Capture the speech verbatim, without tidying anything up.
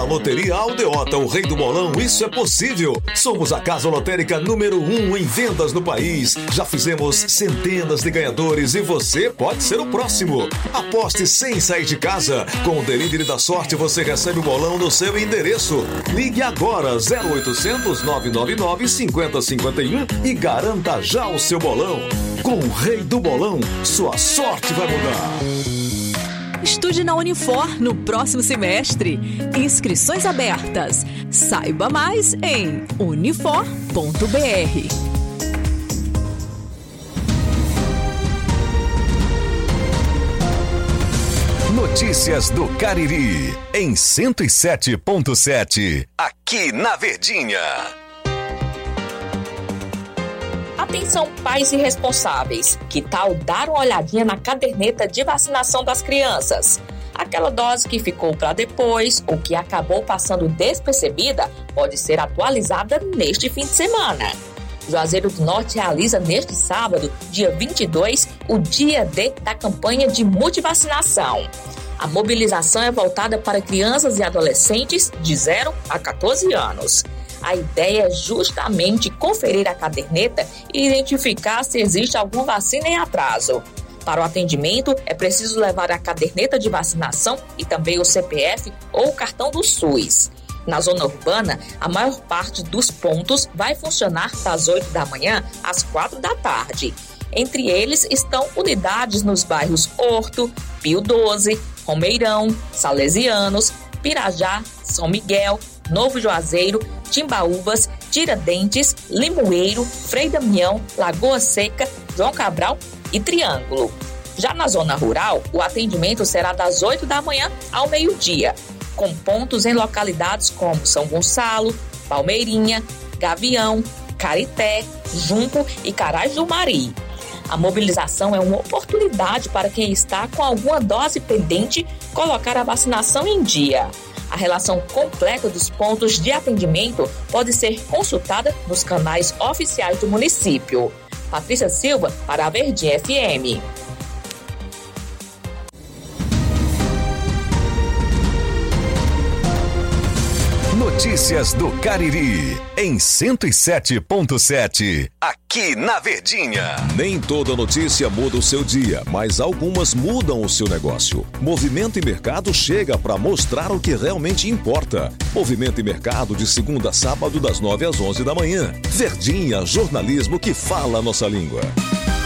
Loteria Aldeota, o rei do bolão, isso é possível. Somos a casa lotérica número um em vendas no país. Já fizemos centenas de ganhadores e você pode ser o próximo. Aposte sem sair de casa. Com o Delivery da Sorte você recebe o bolão no seu endereço. Ligue agora zero oitocentos, nove nove nove, cinco zero cinco um e garanta já o seu bolão. Com o rei do bolão, sua sorte vai mudar. Estude na Unifor no próximo semestre. Inscrições abertas. Saiba mais em unifor ponto b r. Notícias do Cariri, em cento e sete ponto sete, aqui na Verdinha. Atenção, pais e responsáveis. Que tal dar uma olhadinha na caderneta de vacinação das crianças? Aquela dose que ficou para depois ou que acabou passando despercebida pode ser atualizada neste fim de semana. Juazeiro do Norte realiza neste sábado, dia vinte e dois, o dia D da campanha de multivacinação. A mobilização é voltada para crianças e adolescentes de zero a quatorze anos. A ideia é justamente conferir a caderneta e identificar se existe alguma vacina em atraso. Para o atendimento, é preciso levar a caderneta de vacinação e também o C P F ou o cartão do SUS. Na zona urbana, a maior parte dos pontos vai funcionar das oito da manhã às quatro da tarde. Entre eles estão unidades nos bairros Horto, Pio doze, Romeirão, Salesianos, Pirajá, São Miguel, Novo Juazeiro, Timbaúbas, Tiradentes, Limoeiro, Frei Damião, Lagoa Seca, João Cabral e Triângulo. Já na zona rural, o atendimento será das oito da manhã ao meio-dia, com pontos em localidades como São Gonçalo, Palmeirinha, Gavião, Carité, Junco e Carais do Mari. A mobilização é uma oportunidade para quem está com alguma dose pendente colocar a vacinação em dia. A relação completa dos pontos de atendimento pode ser consultada nos canais oficiais do município. Patrícia Silva, para a Verdinha F M. Notícias do Cariri, em cento e sete ponto sete, aqui na Verdinha. Nem toda notícia muda o seu dia, mas algumas mudam o seu negócio. Movimento e Mercado chega para mostrar o que realmente importa. Movimento e Mercado de segunda a sábado das nove às onze da manhã. Verdinha, jornalismo que fala a nossa língua.